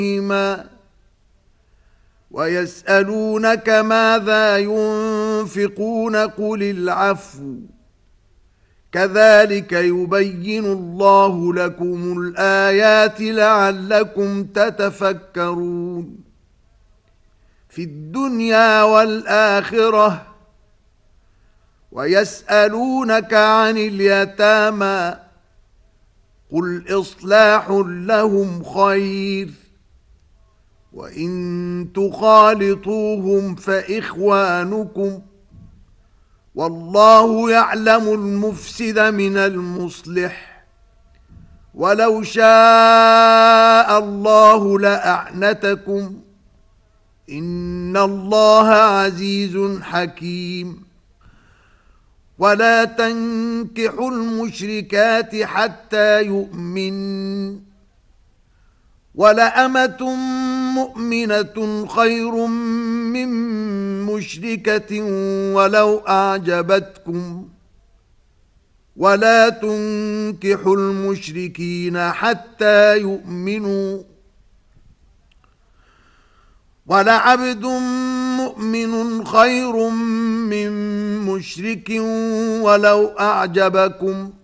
ويسألونك ماذا ينفقون قل العفو كذلك يبين الله لكم الآيات لعلكم تتفكرون في الدنيا والآخرة ويسألونك عن اليتامى قل إصلاح لهم خير وإن تخالطوهم فإخوانكم والله يعلم المفسد من المصلح ولو شاء الله لأعنتكم إن الله عزيز حكيم ولا تنكحوا المشركات حتى يؤمنوا ولأمة مؤمنة خير من مشركة ولو أعجبتكم ولا تنكحوا المشركين حتى يؤمنوا ولعبد مؤمن خير من مشرك ولو أعجبكم